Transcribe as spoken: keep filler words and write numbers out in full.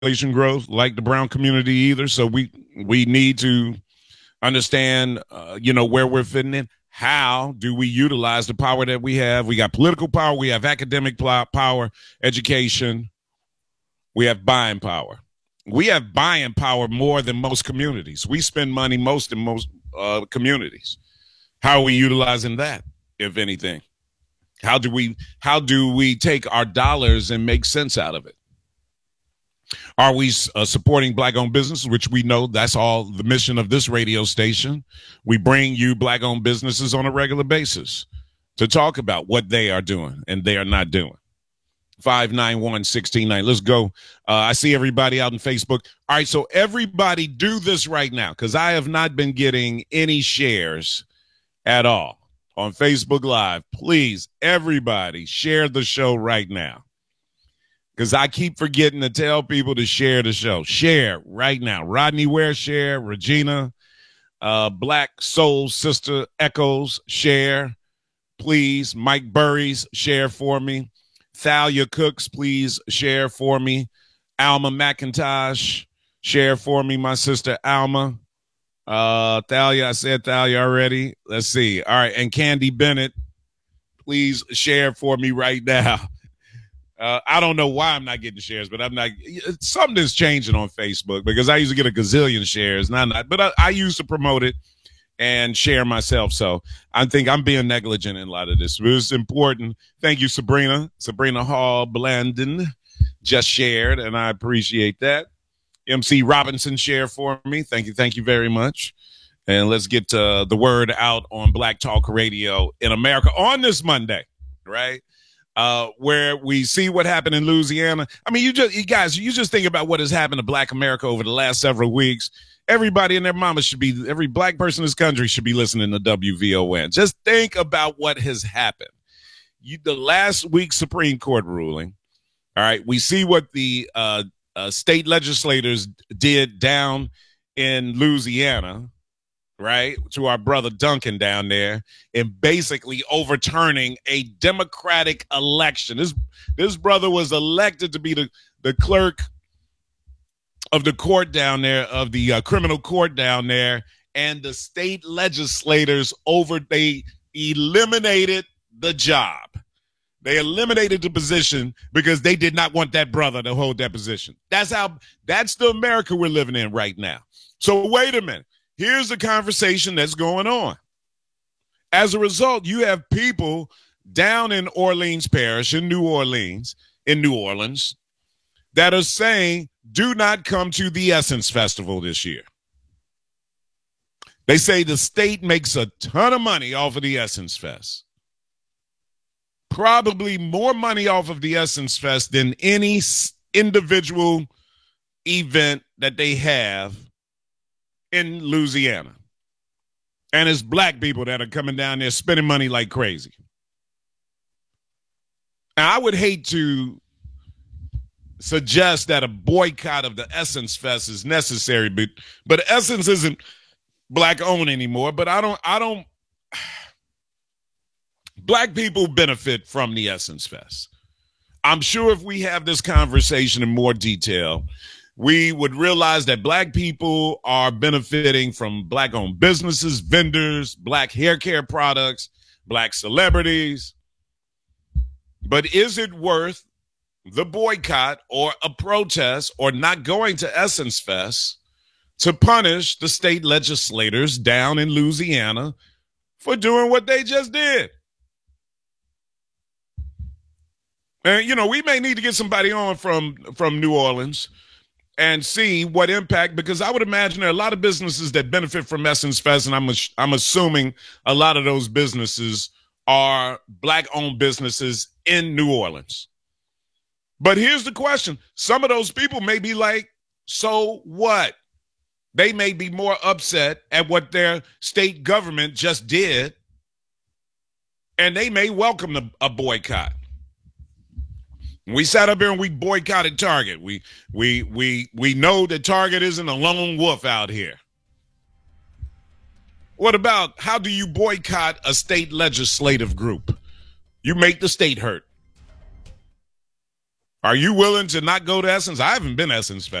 population growth like the brown community either. So we we need to understand, uh, you know, where we're fitting in. How do we utilize the power that we have? We got political power. We have academic power, education. We have buying power. We have buying power more than most communities. We spend money most in most uh, communities. How are we utilizing that, if anything? How do we how do we take our dollars and make sense out of it? Are we uh, supporting black-owned businesses, which we know that's all the mission of this radio station? We bring you black-owned businesses on a regular basis to talk about what they are doing and they are not doing. five nine one, one six nine. Let's go. Uh, I see everybody out on Facebook. All right, so everybody do this right now because I have not been getting any shares at all on Facebook Live. Please, everybody, share the show right now. Because I keep forgetting to tell people to share the show. Share right now. Rodney Ware, share. Regina, uh, Black Soul Sister Echoes, share. Please. Mike Burries, share for me. Thalia Cooks, please share for me. Alma McIntosh, share for me, my sister Alma. Uh, Thalia, I said Thalia already. Let's see. All right, and Candy Bennett, please share for me right now. Uh, I don't know why I'm not getting shares, but I'm not. Something is changing on Facebook because I used to get a gazillion shares, not not. But I, I used to promote it and share myself, so I think I'm being negligent in a lot of this. But it's important. Thank you, Sabrina, Sabrina Hall Blandon, just shared, and I appreciate that. M C Robinson shared for me. Thank you, thank you very much. And let's get uh, the word out on Black Talk Radio in America on this Monday, right? Uh, where we see what happened in Louisiana. I mean, you just, you guys, you just think about what has happened to Black America over the last several weeks. Everybody and their mama should be, every Black person in this country should be listening to W V O N. Just think about what has happened. You, the last week's Supreme Court ruling. All right, we see what the uh, uh, state legislators did down in Louisiana, right, to our brother Duncan down there, and basically overturning a Democratic election. This this brother was elected to be the, the clerk of the court down there, of the uh, criminal court down there, and the state legislators over, they eliminated the job. They eliminated the position because they did not want that brother to hold that position. That's how, that's the America we're living in right now. So wait a minute. Here's the conversation that's going on. As a result, you have people down in Orleans Parish, in New Orleans, in New Orleans, that are saying, do not come to the Essence Festival this year. They say the state makes a ton of money off of the Essence Fest. Probably more money off of the Essence Fest than any individual event that they have in Louisiana. And it's Black people that are coming down there spending money like crazy. And I would hate to suggest that a boycott of the Essence Fest is necessary, but but Essence isn't Black owned anymore. But I don't I don't Black people benefit from the Essence Fest. I'm sure if we have this conversation in more detail, we would realize that Black people are benefiting from Black-owned businesses, vendors, Black hair care products, Black celebrities. But is it worth the boycott or a protest or not going to Essence Fest to punish the state legislators down in Louisiana for doing what they just did? And, you know, we may need to get somebody on from, from New Orleans and see what impact, because I would imagine there are a lot of businesses that benefit from Essence Fest, and I'm I'm assuming a lot of those businesses are Black-owned businesses in New Orleans. But here's the question. Some of those people may be like, so what? They may be more upset at what their state government just did, and they may welcome the, a boycott. We sat up here and we boycotted Target. We we we we know that Target isn't a lone wolf out here. What about, how do you boycott a state legislative group? You make the state hurt. Are you willing to not go to Essence? I haven't been Essence Fest.